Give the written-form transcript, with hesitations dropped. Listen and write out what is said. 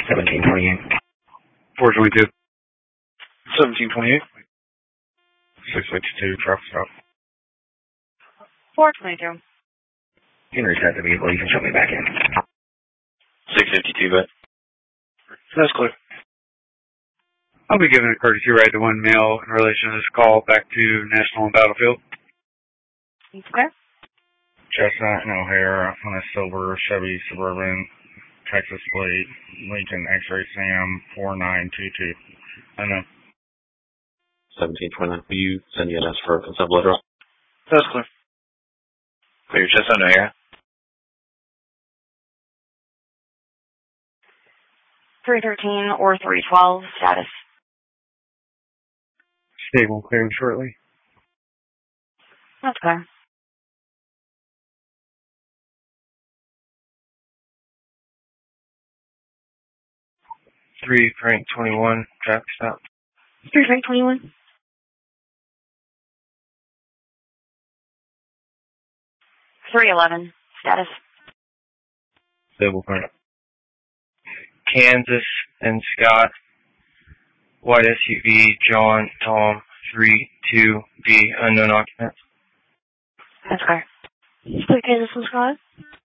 1728. 422. 1728. 652, traffic stop. 422. Intercept the vehicle, you can shut me back in. 652, but That's clear. I'll be giving a courtesy ride to one male in relation to this call back to National and Battlefield. Okay. Chestnut and O'Hare on a silver Chevy Suburban, Texas plate, Lincoln X-Ray Sam 4922. I know. 1729. Will you send EMS for a consent blood draw? That's clear. Clear your chest under here. 313 or 312 status. Stable, clearing shortly. That's clear. Three Frank 21 traffic stop. 3 Frank 21. 311 status. Stable Frank. Kansas and Scott. White SUV, John, Tom, 32B, unknown occupants. That's clear. Clear Kansas and Scott.